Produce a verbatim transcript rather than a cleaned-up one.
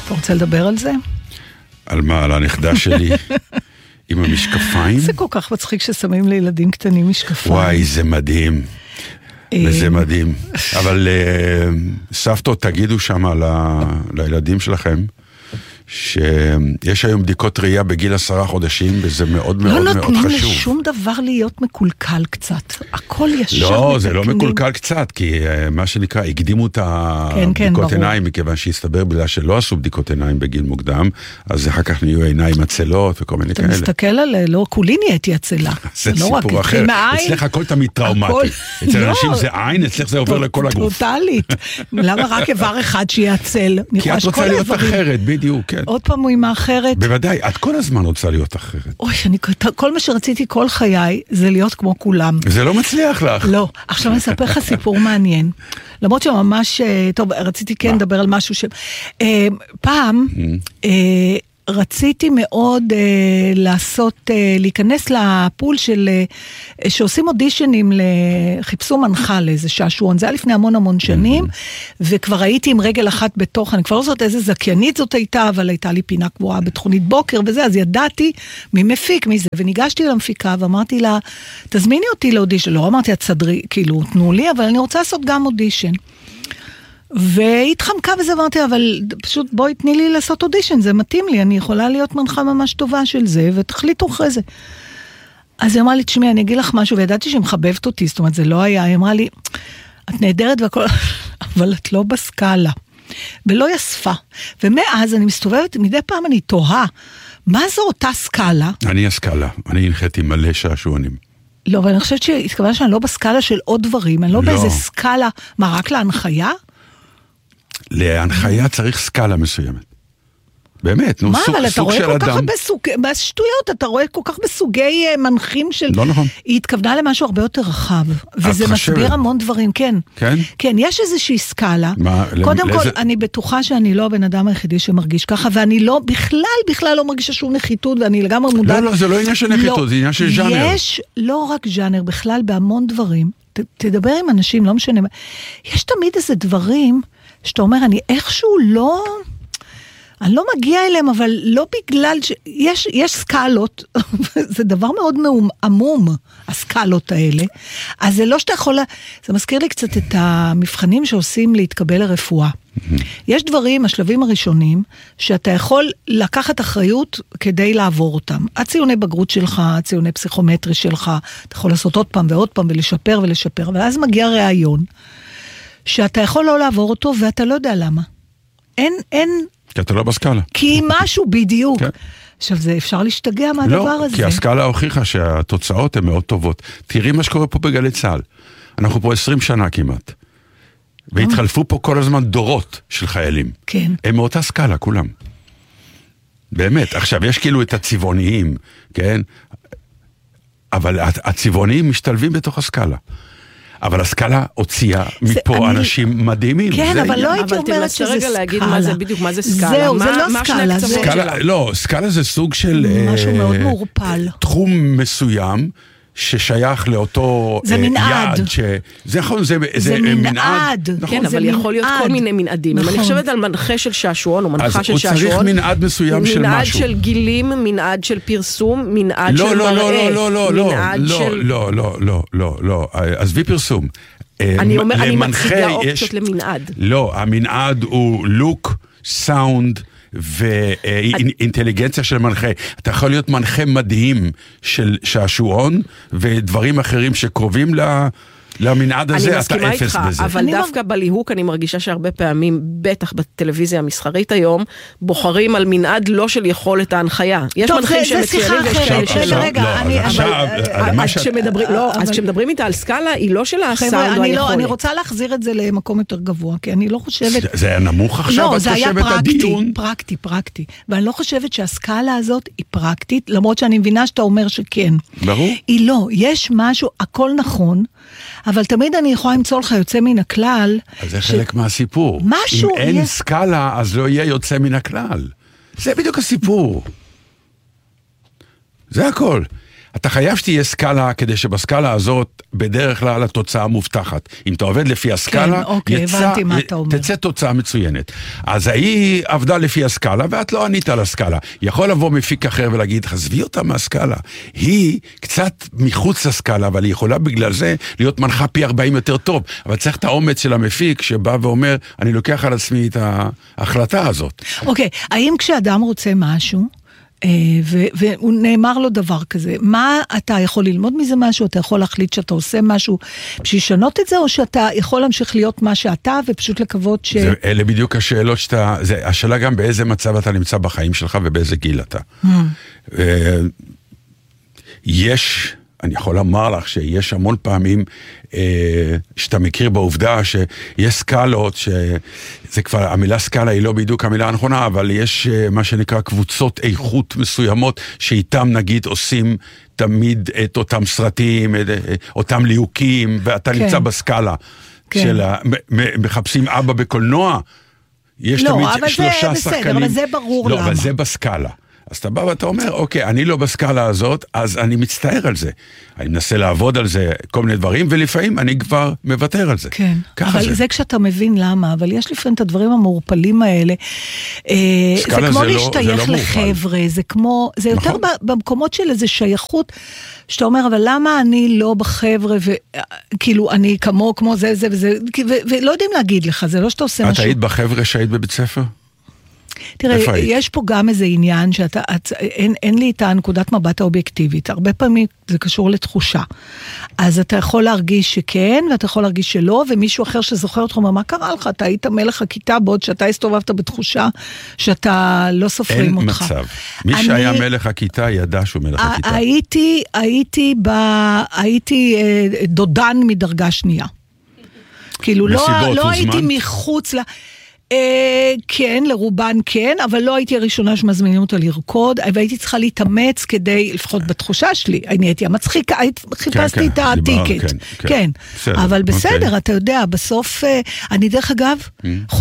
אתה רוצה לדבר על זה? על מה? על הנכדה שלי? עם המשקפיים? זה כל כך מצחיק ששמים לילדים קטנים משקפיים. וואי, זה מדהים. וזה מדהים. אבל סבתות, תגידו שם לילדים שלכם, שיש היום בדיקות ראייה בגיל עשרה חודשים, וזה מאוד מאוד מאוד חשוב. לא נותנים לשום דבר להיות מקולקל קצת. הכל ישר מתקנים. לא, זה לא מקולקל קצת, כי מה שנקרא, הקדימו את הבדיקות עיניים, מכיוון שהסתבר בגלל שלא עשו בדיקות עיניים בגיל מוקדם, אז אחר כך נהיו עיניים עצלות וכל מיני כאלה. אתה מסתכל על, לא, כולי נהייתי עצלה. זה סיפור אחר. אצלך הכל תמיד טראומטי. אצל אנשים זה עין, אצלך זה עובר לכל הגוף. טוטלית. למה רק איבר אחד שיהיה עצל? כי את רוצה להיות אחרת, בדיוק. עוד פעם הוא אימה אחרת. בוודאי, את כל הזמן רוצה להיות אחרת. אוי, אני, כל מה שרציתי כל חיי זה להיות כמו כולם. זה לא מצליח לך. לא. עכשיו אני אספר לך סיפור מעניין. למרות שממש, טוב, רציתי כן לדבר על משהו ש... פעם, רציתי מאוד אה, לעשות, אה, להיכנס לפול של, אה, שעושים אודישנים, לחיפשו מנחה לאיזה שעשועון, זה היה לפני המון המון שנים, וכבר הייתי עם רגל אחת בתוך, אני כבר לא זאת איזה זכיינית זאת הייתה, אבל הייתה לי פינה קבועה בתכונית בוקר וזה, אז ידעתי מי מפיק, מי זה, וניגשתי למפיקה ואמרתי לה, תזמיני אותי לאודישן, לא אמרתי, את סדרי, כאילו, תנו לי, אבל אני רוצה לעשות גם אודישן. והתחמקה וזה, אמרתי, אבל פשוט בואי תני לי לעשות אודישן, זה מתאים לי, אני יכולה להיות מנחה ממש טובה של זה, ותחליטו אחרי זה. אז היא אמרה לי, תשמעי, אני אגיד לך משהו, וידעתי שהיא מחבבת אותי, זאת אומרת, זה לא היה, היא אמרה לי, את נהדרת והכל, אבל את לא בסקאלה, ולא יספה. ומאז אני מסתובבת, מדי פעם אני תוהה, מה זו אותה סקאלה? אני הסקאלה, אני הנחיתי מלא שעשועונים. לא, אבל אני חושבת שהתכוונה שאני לא בסקאלה של עוד דברים, אני לא, לא. באיזה סקאלה, מה, רק להנחיה? להנחיה צריך סקאלה מסוימת. באמת, נו, מה, סוג, אבל סוג של אדם. אתה רואה כל כך בסוג, בשטויות, אתה רואה כל כך בסוגי מנחים של... לא נכון. היא התכוונה למשהו הרבה יותר רחב, וזה מסביר המון דברים, כן. כן? כן, יש איזושהי סקאלה. מה, קודם לאיזה... כל, אני בטוחה שאני לא הבן אדם היחידי שמרגיש ככה, ואני לא, בכלל, בכלל לא מרגישה שום נחיתות, ואני לגמרי מודעת... לא, לא, זה לא עניין של נחיתות, לא, זה עניין של ז'אנר. יש לא רק ז'אנר, בכלל בהמון דברים. ת, תדבר עם אנשים, לא משנה. יש תמיד איזה דברים שאתה אומר, אני איכשהו לא... אני לא מגיע אליהם, אבל לא בגלל ש... יש, יש סקאלות, זה דבר מאוד עמום, הסקאלות האלה, אז זה לא שאתה יכול... זה מזכיר לי קצת את המבחנים שעושים להתקבל לרפואה. יש דברים, השלבים הראשונים, שאתה יכול לקחת אחריות כדי לעבור אותם. הציוני בגרות שלך, הציוני פסיכומטרי שלך, אתה יכול לעשות עוד פעם ועוד פעם ולשפר ולשפר, אבל אז מגיע רעיון, שאתה יכול לא לעבור אותו, ואתה לא יודע למה. אין, אין... כי אתה לא בסקאלה. כי משהו בדיוק. כן. עכשיו, זה אפשר להשתגע מהדבר לא, הזה. כי הסקאלה הוכיחה שהתוצאות הן מאוד טובות. תראי מה שקורה פה בגלי צהל. אנחנו פה עשרים שנה כמעט. והתחלפו פה כל הזמן דורות של חיילים. כן. הם מאותה סקאלה, כולם. באמת. עכשיו, יש כאילו את הצבעוניים, כן? אבל הצבעוניים משתלבים בתוך הסקאלה. אבל הסקאלה הוציאה מפה אנשים מדהימים. כן, אבל לא הייתי אומרת שזה סקאלה. אבל תנסה רגע להגיד מה זה בדיוק, מה זה סקאלה. זהו, זה לא סקאלה. לא, סקאלה זה סוג של... משהו מאוד מעורפל. תחום מסוים ששייך לאותו יעד. זה נכון, זה מנעד. זה מנעד. כן, אבל יכול להיות כל מיני מנעדים. אם אני חושבת על מנחה של שעשועון, או מנחה של שעשועון. אז הוא צריך מנעד מסוים של משהו. מנעד של גילים, מנעד של פרסום, מנעד של מראה. לא, לא, לא, לא, לא, לא, לא, לא, לא, לא, עזבי פרסום. אני אומר, אני מציגה אופציות למנעד. לא, המנעד הוא לוק, סאונד, ואינטליגנציה של מנחה. אתה יכול להיות מנחה מדהים של שעשועון, ודברים אחרים שקרובים למנעד הזה, אתה אפס בזה. אבל דווקא בליהוק אני מרגישה שהרבה פעמים, בטח בטלוויזיה המסחרית היום, בוחרים על מנעד לא של יכולת ההנחיה. יש מנחים שהם מצוינים ויש כאלה שלא. אז כשמדברים איתה על סקאלה, היא לא של הסאונד או היכולת. אני רוצה להחזיר את זה למקום יותר גבוה, כי אני לא חושבת... זה היה נמוך עכשיו, את חושבת הדיון? פרקטי, פרקטי. ואני לא חושבת שהסקאלה הזאת היא פרקטית, למרות שאני מבינה שאתה אומר שכן. ברור. היא לא, יש משהו, הכל נכון, אבל תמיד אני יכולה למצוא לך יוצא מן הכלל. אז זה חלק מהסיפור. משהו... אם אין סקאלה, אז לא יהיה יוצא מן הכלל. זה בדיוק הסיפור. זה הכל. אתה חייב שתהיה סקאלה, כדי שבסקאלה הזאת, בדרך כלל התוצאה מובטחת. אם אתה עובד לפי הסקאלה, כן, אוקיי, יצא, הבנתי מה אתה אומר. תצא תוצאה מצוינת. אז היא עבדה לפי הסקאלה, ואת לא ענית על הסקאלה. יכול לבוא מפיק אחר ולהגיד, חזבי אותה מהסקאלה. היא קצת מחוץ לסקאלה, אבל היא יכולה בגלל זה להיות מנחה פי ארבעים יותר טוב. אבל צריך את האומץ של המפיק, שבא ואומר, אני לוקח על עצמי את ההחלטה הזאת. אוקיי, האם כשאדם רוצה משהו, והוא נאמר לו דבר כזה, מה אתה יכול ללמוד מזה משהו, אתה יכול להחליט שאתה עושה משהו בשביל לשנות את זה, או שאתה יכול להמשיך להיות מה שאתה, ופשוט לקוות ש... זה, אלה בדיוק השאלות שאתה, זה, השאלה גם באיזה מצב אתה נמצא בחיים שלך, ובאיזה גיל אתה. Mm. יש, אני יכול לומר לך, שיש המון פעמים, שאתה מכיר בעובדה, שיש סקאלות, שזה כבר, המילה סקאלה היא לא בדיוק המילה הנכונה, אבל יש מה שנקרא קבוצות איכות מסוימות, שאיתם נגיד עושים תמיד את אותם סרטים, את אותם ליהוקים, ואתה כן. נמצא בסקאלה, כן. של מחפשים אבא בקולנוע, יש לא, תמיד אבל שלושה זה שחקנים. בסדר, אבל זה ברור לא, למה. אבל זה בסקאלה. אז אתה בא ואתה אומר, אוקיי, אני לא בסקאלה הזאת, אז אני מצטער על זה. אני מנסה לעבוד על זה, כל מיני דברים, ולפעמים אני כבר מוותר על זה. כן, ככה אבל זה. זה כשאתה מבין למה, אבל יש לפעמים את הדברים המעורפלים האלה. זה כמו להשתייך לחבר'ה, זה כמו, זה יותר במקומות של איזו שייכות, שאתה אומר, אבל למה אני לא בחבר'ה, וכאילו אני כמו, כמו זה, זה וזה, ולא יודעים להגיד לך, זה לא שאתה עושה משהו. את היית בחבר'ה שהיית בבית ספר? תראה, יש פה גם איזה עניין שאתה, אין, אין לי את הנקודת מבט האובייקטיבית. הרבה פעמים זה קשור לתחושה. אז אתה יכול להרגיש שכן, ואתה יכול להרגיש שלא, ומישהו אחר שזוכר אותך, מה קרה לך? אתה היית מלך הכיתה, בעוד שאתה הסתובבת בתחושה שאתה לא סופרים אין אותך. מצב. מי אני, שהיה מלך הכיתה ידע שהוא מלך הכיתה. הייתי, הייתי, ב, הייתי דודן מדרגה שנייה. כאילו, לא, לא הייתי מחוץ ל... כן, לרובן כן, אבל לא הייתי הראשונה שמזמינים אותה לרקוד, והייתי צריכה להתאמץ כדי, לפחות בתחושה שלי, אני הייתי המצחיקה, חיפשתי את העתיקת, כן, אבל בסדר, אתה יודע, בסוף, אני דרך אגב,